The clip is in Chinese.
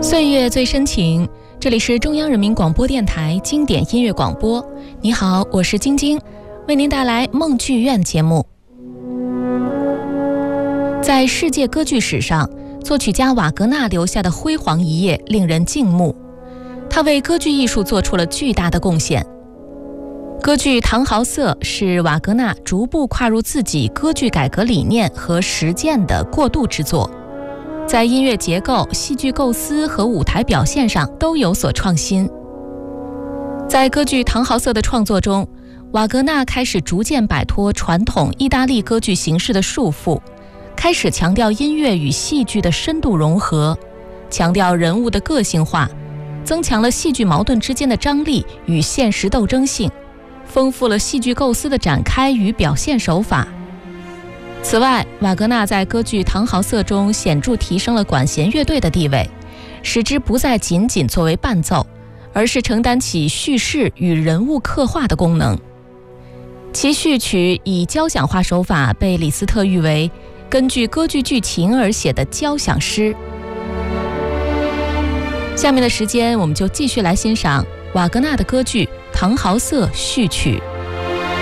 岁月最深情，这里是中央人民广播电台经典音乐广播。你好，我是晶晶，为您带来梦剧院节目。在世界歌剧史上，作曲家瓦格纳留下的辉煌一页令人敬慕，他为歌剧艺术做出了巨大的贡献。歌剧《唐豪瑟》是瓦格纳逐步跨入自己歌剧改革理念和实践的过渡之作，在音乐结构、戏剧构思和舞台表现上都有所创新。在歌剧《唐豪瑟》的创作中，瓦格纳开始逐渐摆脱传统意大利歌剧形式的束缚，开始强调音乐与戏剧的深度融合，强调人物的个性化，增强了戏剧矛盾之间的张力与现实斗争性，丰富了戏剧构思的展开与表现手法。此外，瓦格纳在歌剧《唐豪瑟》中显著提升了管弦乐队的地位，使之不再仅仅作为伴奏，而是承担起叙事与人物刻画的功能。其序曲以交响化手法被李斯特誉为根据歌剧剧情而写的交响诗。下面的时间，我们就继续来欣赏瓦格纳的歌剧《唐豪瑟》序曲。